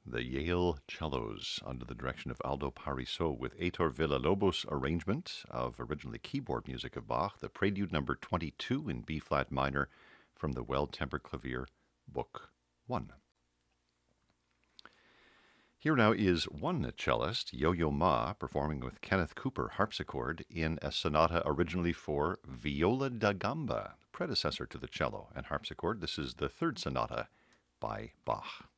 the Yale Cellos under the direction of Aldo Parisot with Heitor Villa-Lobos' arrangement of originally keyboard music of Bach, the Prelude number 22 in B-flat minor from the Well-Tempered Clavier, Book 1. Here now is one cellist, Yo-Yo Ma, performing with Kenneth Cooper harpsichord in a sonata originally for viola da gamba, predecessor to the cello and harpsichord. This is the third sonata by Bach.